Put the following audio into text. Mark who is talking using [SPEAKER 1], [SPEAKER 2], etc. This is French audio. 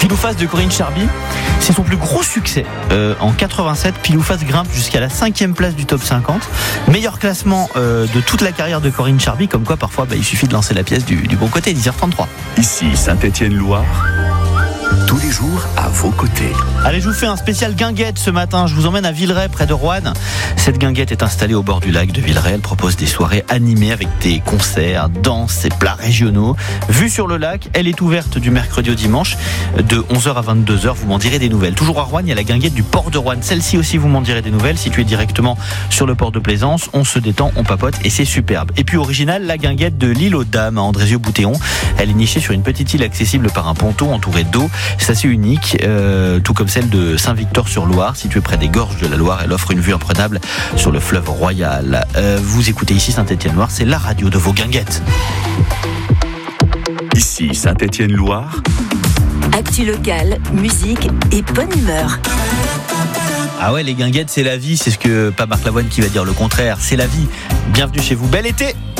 [SPEAKER 1] Pile ou face de Corinne Charby, c'est son plus gros succès. En 87, Pile ou face grimpe jusqu'à la 5e place du top 50. Meilleur classement de toute la carrière de Corinne Charby, comme quoi parfois il suffit de lancer la pièce du bon côté, 10h33.
[SPEAKER 2] Ici Saint-Étienne-Loire, tous les jours à vos côtés.
[SPEAKER 1] Allez, je vous fais un spécial guinguette ce matin. Je vous emmène à Villeray, près de Roanne. Cette guinguette est installée au bord du lac de Villeray. Elle propose des soirées animées avec des concerts, danses et plats régionaux. Vue sur le lac, elle est ouverte du mercredi au dimanche de 11h à 22h. Vous m'en direz des nouvelles. Toujours à Roanne, il y a la guinguette du port de Roanne. Celle-ci aussi, vous m'en direz des nouvelles. Située directement sur le port de Plaisance, on se détend, on papote et c'est superbe. Et puis original, la guinguette de l'île aux Dames à Andrézieux-Boutéon. Elle est nichée sur une petite île accessible par un ponton entouré d'eau. C'est assez unique, tout comme celle de Saint-Victor-sur-Loire, située près des gorges de la Loire. Elle offre une vue imprenable sur le fleuve Royal. Vous écoutez ici Saint-Étienne-Loire, c'est la radio de vos guinguettes.
[SPEAKER 2] Ici Saint-Étienne-Loire,
[SPEAKER 3] actu locale, musique et bonne humeur.
[SPEAKER 1] Ah ouais, les guinguettes, c'est la vie, c'est ce que pas Marc Lavoine qui va dire le contraire, c'est la vie. Bienvenue chez vous, bel été.